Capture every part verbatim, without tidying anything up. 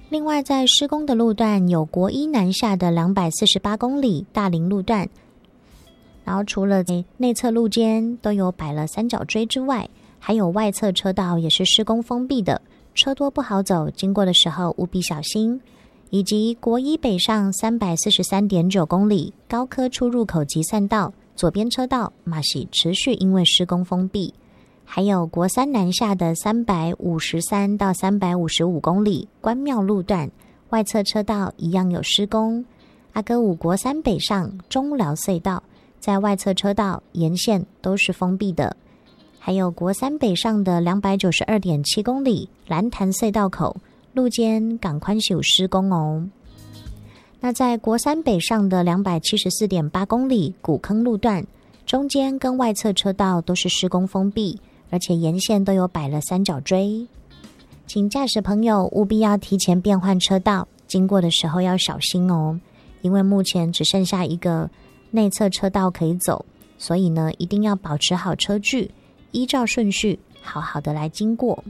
另外在施工的路段有国一南下的两百四十八公里大林路段，然后除了内侧路肩都有摆了三角锥之外，还有外侧车道也是施工封闭的，车多不好走，经过的时候务必小心。以及国一北上三百四十三点九公里高科出入口集散道左边车道马喜持续因为施工封闭，还有国三南下的三百五十三到三百五十五公里关庙路段外侧车道一样有施工。阿哥五国三北上中寮隧道在外侧车道沿线都是封闭的，还有国三北上的两百九十二点七公里蓝潭隧道口路肩港宽修施工哦。那在国三北上的两百七十四点八公里古坑路段，中间跟外侧车道都是施工封闭，而且沿线都有摆了三角锥。请驾驶朋友务必要提前变换车道，经过的时候要小心哦，因为目前只剩下一个内侧车道可以走，所以呢，一定要保持好车距，依照顺序好好的来经过。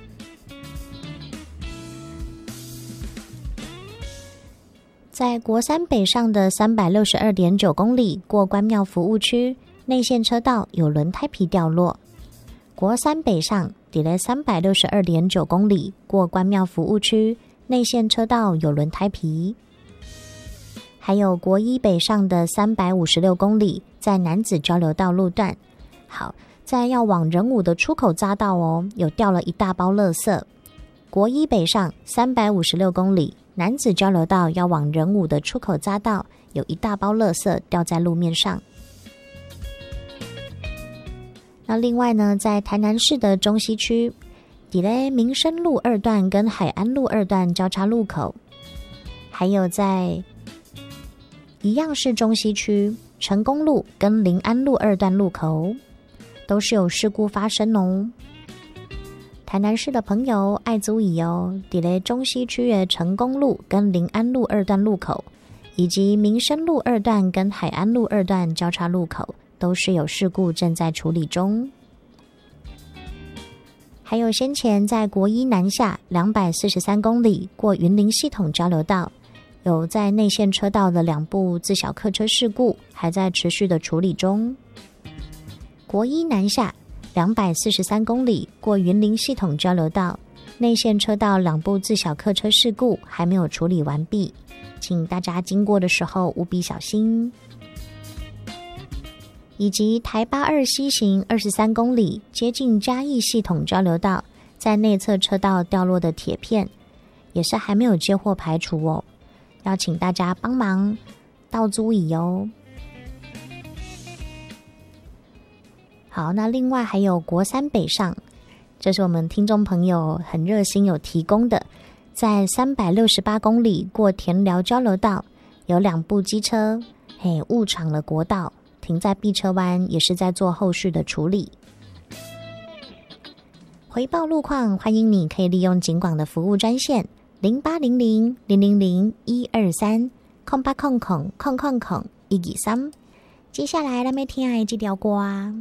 在国三北上的三百六十二点九公里过关庙服务区，内线车道有轮胎皮掉落。国三北上 delay 三百六十二点九公里过关庙服务区，内线车道有轮胎皮。还有国一北上的三百五十六公里在楠梓交流道路段，好，在要往仁武的出口匝道哦，有掉了一大包垃圾。国一北上三百五十六公里楠梓交流道要往仁武的出口匝道有一大包垃圾掉在路面上。那另外呢，在台南市的中西区 delay 民生路二段跟海安路二段交叉路口，还有在一样是中西区成功路跟临安路二段路口都是有事故发生哦。台南市的朋友爱注意哦 delay 中西区的成功路跟临安路二段路口，以及民生路二段跟海安路二段交叉路口都是有事故正在处理中。还有先前在国一南下两百四十三公里过云林系统交流道，有在内线车道的两部自小客车事故还在持续的处理中。国一南下两百四十三公里过云林系统交流道，内线车道两部自小客车事故还没有处理完毕，请大家经过的时候务必小心。以及台八二西行二十三公里接近嘉义系统交流道，在内侧车道掉落的铁片也是还没有接获排除哦，要请大家帮忙倒注意哦。好，那另外还有国三北上，这是我们听众朋友很热心有提供的，在三百六十八公里过田寮交流道，有两部机车嘿误闯了国道，停在避车湾，也是在做后续的处理。回报路况，欢迎你可以利用警广的服务专线零八零零零零零一二三空八空空空空空一二三。接下来咱们听的这条歌啊，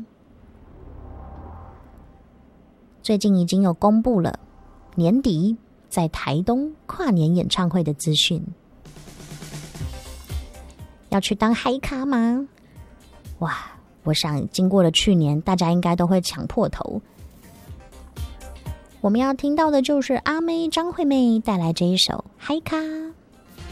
最近已经有公布了年底在台东跨年演唱会的资讯，要去当嗨咖吗？哇，我想经过了去年，大家应该都会抢破头。我们要听到的就是阿妹张惠妹带来这一首嗨咖。